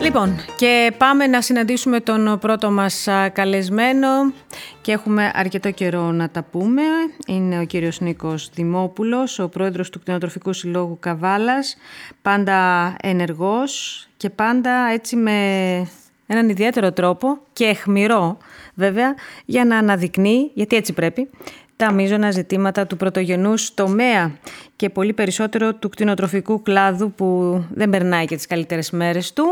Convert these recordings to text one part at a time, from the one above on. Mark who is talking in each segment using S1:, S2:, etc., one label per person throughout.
S1: Λοιπόν, και πάμε να συναντήσουμε τον πρώτο μας καλεσμένο και έχουμε αρκετό καιρό να τα πούμε. Είναι ο κύριος Νίκος Δημόπουλος, ο πρόεδρος του Κτηνοτροφικού Συλλόγου Καβάλας, πάντα ενεργός και πάντα έτσι με έναν ιδιαίτερο τρόπο και αιχμηρό βέβαια για να αναδεικνύει, γιατί έτσι πρέπει, τα μείζωνα ζητήματα του πρωτογενούς τομέα και πολύ περισσότερο του κτηνοτροφικού κλάδου που δεν περνάει και τις καλύτερες μέρες του.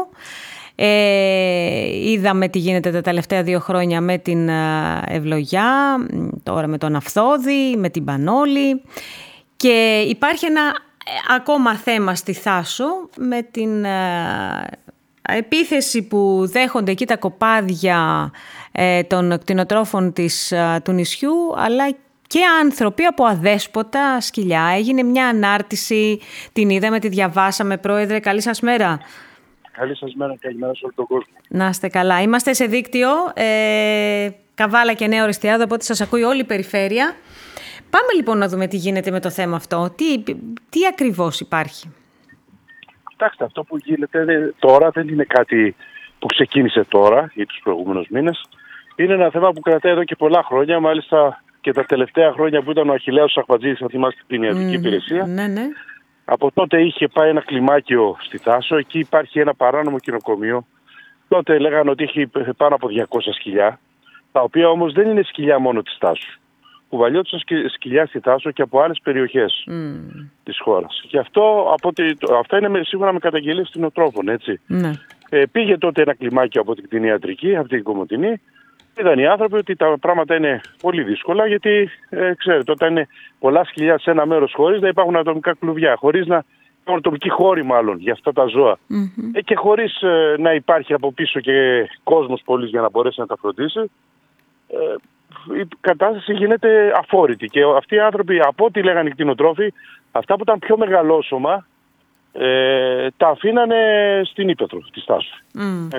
S1: Είδαμε τι γίνεται τα τελευταία 2 χρόνια με την ευλογιά, τώρα με τον Αυθόδη, με την Πανόλη και υπάρχει ένα ακόμα θέμα στη Θάσο με την επίθεση που δέχονται εκεί τα κοπάδια των κτηνοτρόφων του νησιού, αλλά και άνθρωποι από αδέσποτα σκυλιά. Έγινε μια ανάρτηση, την είδαμε, τη διαβάσαμε. Πρόεδρε, καλή σας μέρα.
S2: Καλή σας μέρα, καλημέρα σε όλο τον κόσμο.
S1: Να είστε καλά. Είμαστε σε δίκτυο Καβάλα και Νέο Οριστιάδο, οπότε σας ακούει όλη η περιφέρεια. Πάμε λοιπόν να δούμε τι γίνεται με το θέμα αυτό. Τι ακριβώς υπάρχει?
S2: Κοιτάξτε, αυτό που γίνεται τώρα δεν είναι κάτι που ξεκίνησε τώρα ή τους προηγούμενους μήνες. Είναι ένα θέμα που κρατάει εδώ και πολλά χρόνια, μάλιστα και τα τελευταία χρόνια που ήταν ο Αχιλλέος Αχβατζίδης, αν θυμάστε, την ιατρική υπηρεσία.
S1: Ναι.
S2: Από τότε είχε πάει ένα κλιμάκιο στη Θάσο, εκεί υπάρχει ένα παράνομο κοινοκομείο. Τότε λέγανε ότι είχε πάνω από 200 σκυλιά, τα οποία όμως δεν είναι σκυλιά μόνο της Θάσου. Κουβαλιόντουσαν σκυλιά στη Θάσο και από άλλες περιοχές της χώρας. Και αυτά είναι σίγουρα με καταγγελίες κτηνοτρόφων, έτσι.
S1: Ναι.
S2: Πήγε τότε ένα κλιμάκιο από την κτηνιατρική, από την Κομοτηνή. Είδαν οι άνθρωποι ότι τα πράγματα είναι πολύ δύσκολα, γιατί ξέρετε, όταν είναι πολλά σκυλιά σε ένα μέρος χωρίς να υπάρχουν ατομικά κλουβιά, χωρίς να υπάρχουν ατομικοί χώροι μάλλον για αυτά τα ζώα και χωρίς να υπάρχει από πίσω και κόσμος πολύς για να μπορέσει να τα φροντίσει, η κατάσταση γίνεται αφόρητη. Και αυτοί οι άνθρωποι, από ό,τι λέγανε οι κτηνοτρόφοι, αυτά που ήταν πιο μεγαλόσωμα, τα αφήνανε στην ύπαιθρο της Θάσου.